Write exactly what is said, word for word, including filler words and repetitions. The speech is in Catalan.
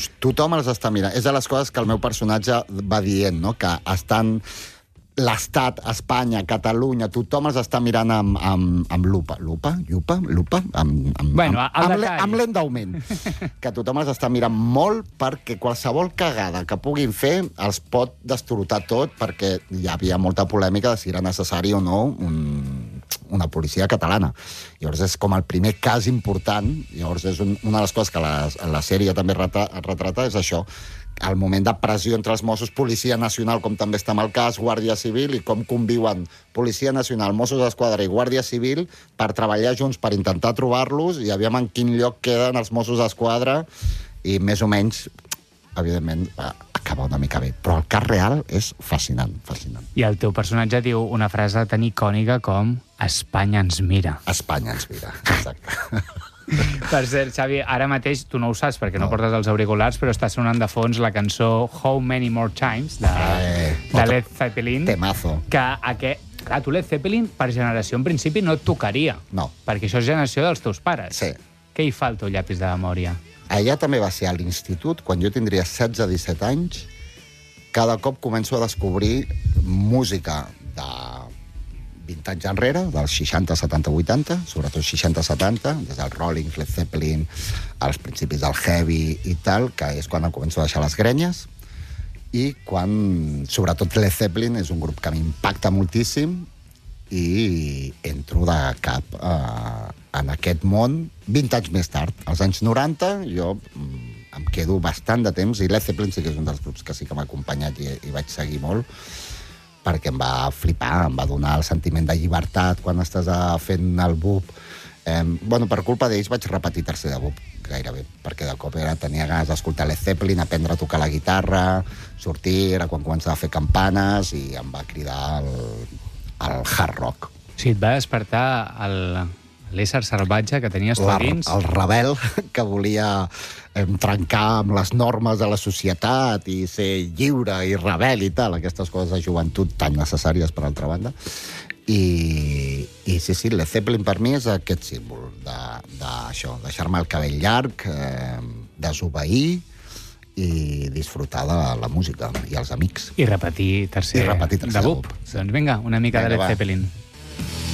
Tothom els està mirant. És de les coses que el meu personatge va dient, no? Que estan... l'Estat, Espanya, Catalunya, tothom els està mirant amb, amb, amb lupa. Lupa? Llupa? Lupa? Amb, amb, bueno, amb, amb, amb, amb lent d'augment. Que tothom els està mirant molt perquè qualsevol cagada que puguin fer els pot destorotar tot, perquè hi havia molta polèmica de si era necessari o no un, una policia catalana. Llavors és com el primer cas important. Llavors és un, una de les coses que la, la sèrie també retrata, retrata és això, el moment de pressió entre els Mossos, Policia Nacional, com també està amb el cas, Guàrdia Civil, i com conviuen Policia Nacional, Mossos d'Esquadra i Guàrdia Civil per treballar junts, per intentar trobar-los, i aviam en quin lloc queden els Mossos d'Esquadra, i més o menys, evidentment, acaba una mica bé. Però el cas real és fascinant, fascinant. I el teu personatge diu una frase tan icònica com Espanya ens mira. Espanya ens mira, exacte. Per cert, Xavi, ara mateix, tu no ho saps perquè no, no portes els auriculars, però està sonant de fons la cançó How Many More Times, de, eh, de Led Zeppelin. Temazo. Que aquest... Clar, tu Led Zeppelin, per generació, en principi, no et tocaria. No. Perquè això és generació dels teus pares. Sí. Què hi fa al teu llapis de memòria? Allà també va ser a l'institut, quan jo tindria setze a disset anys, cada cop començo a descobrir música de vint anys enrere, dels seixanta, setanta, vuitanta, sobretot seixanta, setanta, des del Rolling, Led Zeppelin, als principis del heavy i tal, que és quan em començo a deixar les grenyes, i quan, sobretot Led Zeppelin, és un grup que m'impacta moltíssim, i entro de cap eh, en aquest món vint anys més tard. Als anys noranta, jo em quedo bastant de temps, i Led Zeppelin sí que és un dels grups que sí que m'ha acompanyat i, i vaig seguir molt, perquè em va flipar, em va donar el sentiment de llibertat quan estàs fent el B U P. Eh, bueno, per culpa d'ells vaig repetir tercer de B U P, gairebé, perquè de cop era, tenia ganes d'escoltar Led Zeppelin, aprendre a tocar la guitarra, sortir, era quan començava a fer campanes, i em va cridar el, el hard rock. Sí, et va despertar el, l'ésser salvatge que tenies tu a dins. El rebel que volia eh, trencar amb les normes de la societat i ser lliure i rebel i tal, aquestes coses de joventut tan necessàries, per altra banda. I, i sí, sí, Led Zeppelin per mi és aquest símbol d'això, de, deixar-me el cabell llarg, eh, desobeir i disfrutar de la música i els amics. I repetir tercer, I repetir tercer de B U P. Doncs vinga, una mica vinga, de Led Zeppelin. Va.